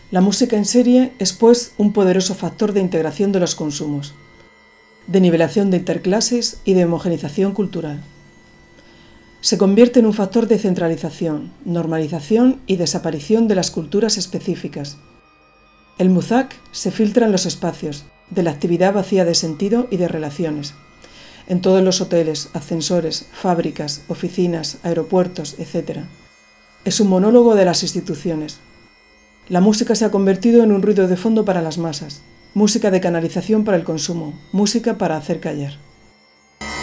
La música en serie es, pues, un poderoso factor de integración de los consumos, de nivelación de interclases y de homogeneización cultural. Se convierte en un factor de centralización, normalización y desaparición de las culturas específicas. El muzak se filtra en los espacios, de la actividad vacía de sentido y de relaciones, en todos los hoteles, ascensores, fábricas, oficinas, aeropuertos, etc. Es un monólogo de las instituciones. La música se ha convertido en un ruido de fondo para las masas, música de canalización para el consumo, música para hacer callar.